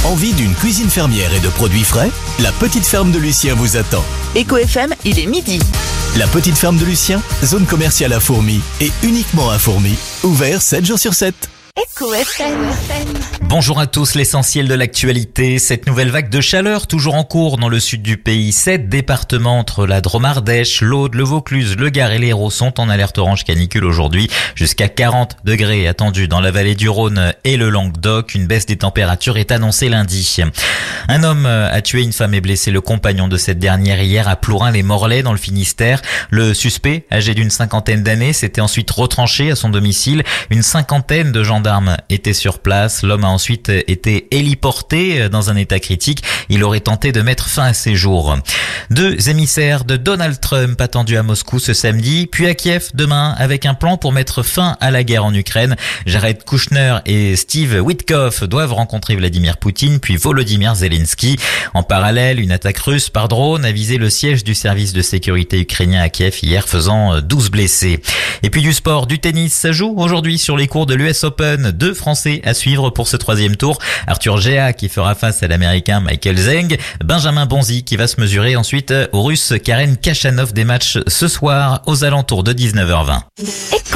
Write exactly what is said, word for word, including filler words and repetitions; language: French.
Envie d'une cuisine fermière et de produits frais? La petite ferme de Lucien vous attend. Eco F M, il est midi. La petite ferme de Lucien, zone commerciale à Fourmies et uniquement à Fourmies. Ouvert sept jours sur sept. Eco F M. Bonjour à tous, l'essentiel de l'actualité. Cette nouvelle vague de chaleur toujours en cours dans le sud du pays. Sept départements entre la Drôme-Ardèche, l'Aude, le Vaucluse, le Gard et l'Hérault sont en alerte orange canicule aujourd'hui. Jusqu'à quarante degrés attendus dans la vallée du Rhône et le Languedoc. Une baisse des températures est annoncée lundi. Un homme a tué une femme et blessé le compagnon de cette dernière hier à Plourin-les-Morlaix dans le Finistère. Le suspect, âgé d'une cinquantaine d'années, s'était ensuite retranché à son domicile. Une cinquantaine de gendarmes étaient sur place. L'homme a ensuite été héliporté dans un état critique. Il aurait tenté de mettre fin à ses jours. Deux émissaires de Donald Trump attendus à Moscou ce samedi, puis à Kiev demain avec un plan pour mettre fin à la guerre en Ukraine. Jared Kushner et Steve Witkoff doivent rencontrer Vladimir Poutine puis Volodymyr Zelensky. En parallèle, une attaque russe par drone a visé le siège du service de sécurité ukrainien à Kiev hier, faisant douze blessés. Et puis du sport, du tennis, ça joue aujourd'hui sur les cours de l'U S Open. Deux Français à suivre pour ce troisième tour. Arthur Géa qui fera face à l'Américain Michael Zeng. Benjamin Bonzi qui va se mesurer ensuite au Russe Karen Khachanov. Des matchs ce soir aux alentours de dix-neuf heures vingt.